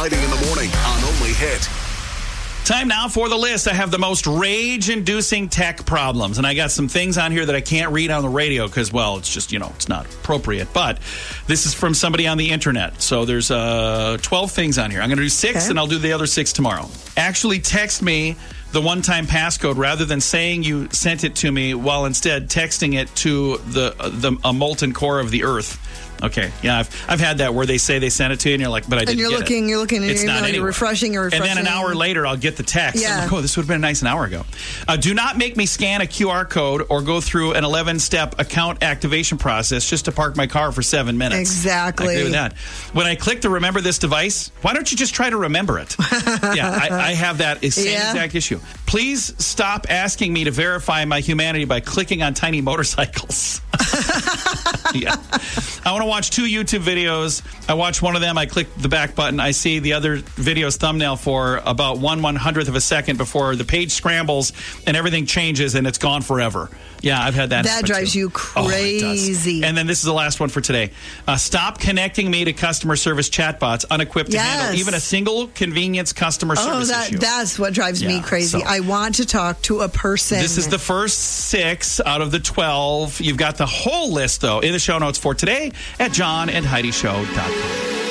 Heidi in the morning on Only Hit. Time now for the list. I have the most rage-inducing tech problems, and I got some things on here that I can't read on the radio because, well, it's just, it's not appropriate. But this is from somebody on the internet, so there's 12 things on here. I'm going to do 6, and I'll do the other 6 tomorrow. Actually text me the one-time passcode rather than saying you sent it to me, while instead texting it to a molten core of the Earth. Okay, yeah, I've had that where they say they sent it to you, and you're like, but I didn't get it. You're looking, it's not you're refreshing. And then an hour later, I'll get the text. Yeah. I'm like, this would have been nice an hour ago. Do not make me scan a QR code or go through an 11-step account activation process just to park my car for 7 minutes. Exactly. I agree with that. When I click to remember this device, why don't you just try to remember it? Yeah, I have that same exact issue. Please stop asking me to verify my humanity by clicking on tiny motorcycles. Yeah. I want to watch 2 YouTube videos. I watch one of them. I click the back button. I see the other video's thumbnail for about 1/100th of a second before the page scrambles and everything changes and it's gone forever. Yeah, I've had that. That drives you crazy. And then this is the last one for today. Stop connecting me to customer service chatbots unequipped to handle even a single convenience customer service issue. That's what drives me crazy. So, I want to talk to a person. This is the first 6 out of the 12. You've got the whole list, though, in the show notes for today at johnandheidishow.com.